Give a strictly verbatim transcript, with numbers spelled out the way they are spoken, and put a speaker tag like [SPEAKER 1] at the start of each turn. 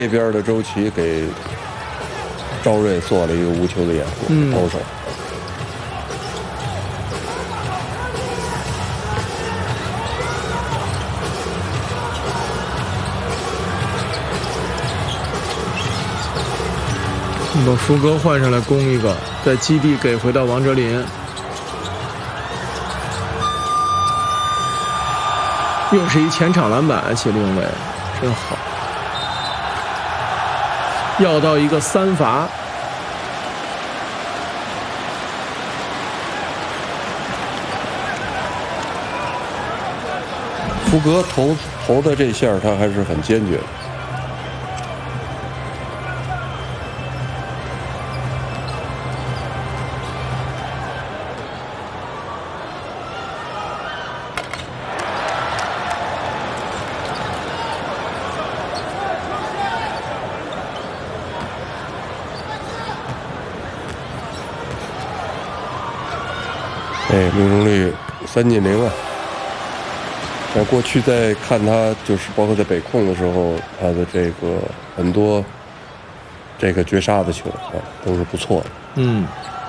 [SPEAKER 1] 这边的周琦给赵睿做了一个无球的掩护，
[SPEAKER 2] 嗯，
[SPEAKER 1] 抛手。
[SPEAKER 2] 把福格换上来攻一个，在基地给回到王哲林，又是一前场篮板，谢立永伟真好，要到一个三罚。
[SPEAKER 1] 福格投投的这下，他还是很坚决的。哎，命中率三进零啊！我过去在看他，就是包括在北控的时候，他的这个很多这个绝杀的球啊，都是不错的。
[SPEAKER 2] 嗯。